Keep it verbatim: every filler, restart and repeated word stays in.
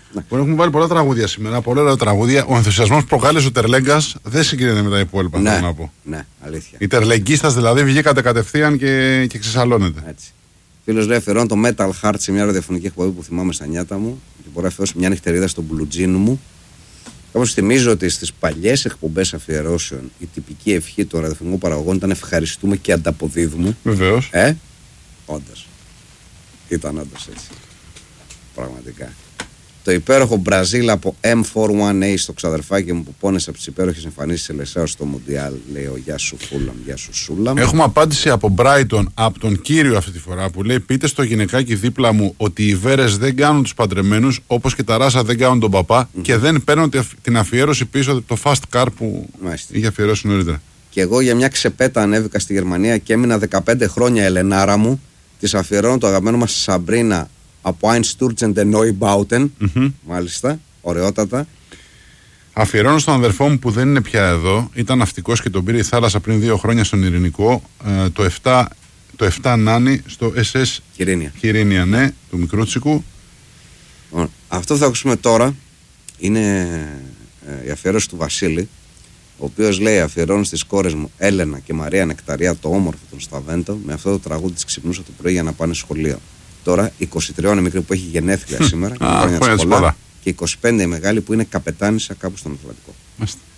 Ναι. Έχουμε βάλει πολλά τραγούδια σήμερα, πολλά ωραία τραγούδια. Ο ενθουσιασμός προκάλεσε ο Τερλέγκας, δεν συγκρίνεται με τα υπόλοιπα. Ναι, θέλω να πω. ναι, αλήθεια. Οι τερλεγκίστας δηλαδή βγήκατε κατευθείαν και, και ξεσαλώνετε. Έτσι. Φίλος λέει: αφιερώνω το Metal Heart σε μια ραδιοφωνική εκπομπή που θυμάμαι στα νιάτα μου και μπορώ να αφιερώσω μια νυχτερίδα στο μπλουτζίνου μου. Κάπως θυμίζω ότι στις παλιές εκπομπές αφιερώσεων η τυπική ευχή των ραδιοφωνικών παραγωγών ήταν ευχαριστούμε και ανταποδίδουμε. Βεβαίως. Ε, όντως. Ήταν όντως έτσι. Πραγματικά. Το υπέροχο Μπραζίλ από εμ φορ ουάν έι στο ξαδερφάκι μου που πόνεσε από τις υπέροχες εμφανίσεις σε Λεσάο στο Μουντιάλ. Λέει ο Γεια σου Φούλαμ, Γεια σου Σούλαμ. Έχουμε απάντηση από Brighton, από τον κύριο αυτή τη φορά που λέει: πείτε στο γυναικάκι δίπλα μου ότι οι βέρες δεν κάνουν τους παντρεμένους όπως και τα ράσα δεν κάνουν τον παπά mm-hmm. και δεν παίρνουν την αφιέρωση πίσω από το fast car που Μάλιστα. είχε αφιερώσει νωρίτερα. Και εγώ για μια ξεπέτα ανέβηκα στη Γερμανία και έμεινα δεκαπέντε χρόνια Ελενάρα μου. Της αφιερώνω το αγαπημένο μας Σαμπρίνα από Einstürzende Neubauten. Mm-hmm. Μάλιστα, ωραιότατα. Αφιερώνω στον αδερφό μου που δεν είναι πια εδώ. Ήταν ναυτικός και τον πήρε η θάλασσα πριν δύο χρόνια στον Ειρηνικό. Ε, το επτά το επτά Νάνι στο ες ες Κυρίνια. Κυρίνια, ναι, του Μικρούτσικου. Αυτό που θα ακούσουμε τώρα είναι ε, η αφιέρωση του Βασίλη, ο οποίος λέει: αφιερώνω στις κόρες μου Έλενα και Μαρία Νεκταρία το όμορφο των Σταβέντο. Με αυτό το τραγούδι της ξυπνούσα το πρωί για να πάνε σχολείο. Τώρα είκοσι τρία είναι μικρή που έχει γενέθλια σήμερα και, Α, και είκοσι πέντε η μεγάλη που είναι καπετάνισσα κάπου στον Ατλαντικό.